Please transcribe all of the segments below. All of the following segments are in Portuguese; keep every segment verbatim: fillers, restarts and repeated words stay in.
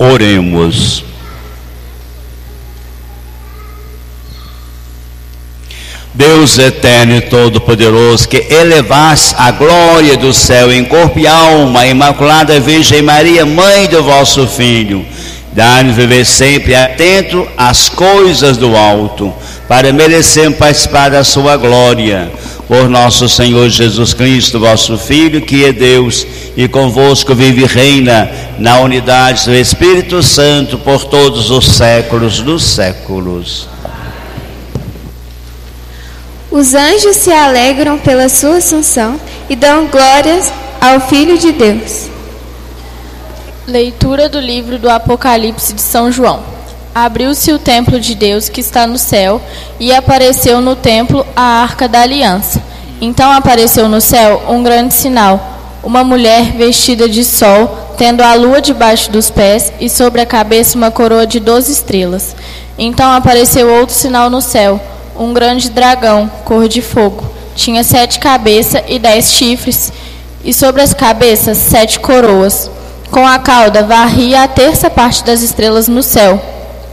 Oremos. Deus eterno e todo-poderoso, que elevaste a glória do céu em corpo e alma a Imaculada Virgem Maria, mãe do vosso Filho, dá-nos viver sempre atento às coisas do alto, para merecermos participar da sua glória. Por nosso Senhor Jesus Cristo, vosso Filho, que é Deus e convosco vive e reina na unidade do Espírito Santo por todos os séculos dos séculos. Os anjos se alegram pela sua assunção e dão glórias ao Filho de Deus. Leitura do livro do Apocalipse de São João. Abriu-se o templo de Deus que está no céu, e apareceu no templo a arca da aliança. Então apareceu no céu um grande sinal, uma mulher vestida de sol, tendo a lua debaixo dos pés, e sobre a cabeça uma coroa de doze estrelas. Então apareceu outro sinal no céu, um grande dragão, cor de fogo. Tinha sete cabeças e dez chifres, e sobre as cabeças sete coroas. Com a cauda varria a terça parte das estrelas no céu,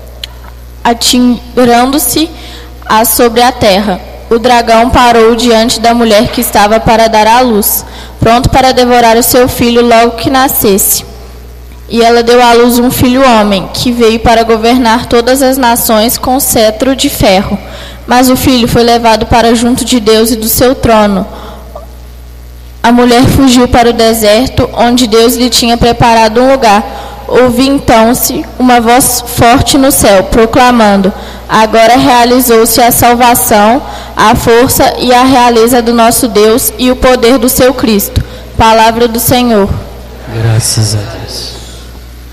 atirando-se a sobre a terra. O dragão parou diante da mulher que estava para dar à luz, pronto para devorar o seu filho logo que nascesse. E ela deu à luz um filho homem, que veio para governar todas as nações com cetro de ferro. Mas o filho foi levado para junto de Deus e do seu trono. A mulher fugiu para o deserto, onde Deus lhe tinha preparado um lugar. Ouvi então-se uma voz forte no céu, proclamando: agora realizou-se a salvação, a força e a realeza do nosso Deus e o poder do seu Cristo. Palavra do Senhor. Graças a Deus.